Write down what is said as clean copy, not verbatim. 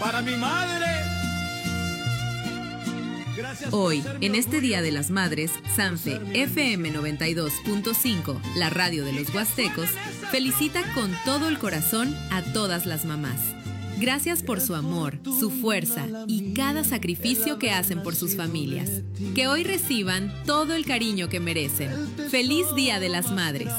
para mi madre. Hoy, en este Día de las Madres, Sanfe FM 92.5, la radio de los huastecos, felicita con todo el corazón a todas las mamás. Gracias por su amor, su fuerza y cada sacrificio que hacen por sus familias. Que hoy reciban todo el cariño que merecen. ¡Feliz Día de las Madres!